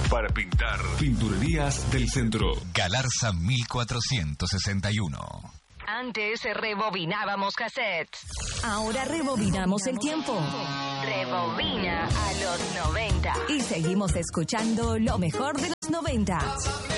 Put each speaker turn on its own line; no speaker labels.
Para pintar, Pinturerías del Centro.
Galarza 1461.
Antes rebobinábamos cassettes.
Ahora rebobinamos el tiempo.
Rebobina a los 90.
Y seguimos escuchando lo mejor de los 90.